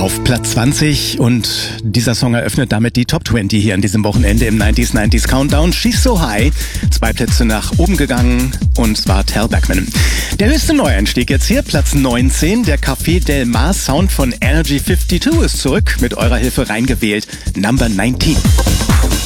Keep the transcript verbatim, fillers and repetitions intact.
Auf Platz zwanzig und dieser Song eröffnet damit die Top zwanzig hier an diesem Wochenende im neunziger neunziger Countdown. She's So High, zwei Plätze nach oben gegangen und zwar Tal Bachman. Der höchste Neueinstieg jetzt hier, Platz neunzehn, der Café Del Mar Sound von Energy zweiundfünfzig ist zurück, mit eurer Hilfe reingewählt, Number neunzehn.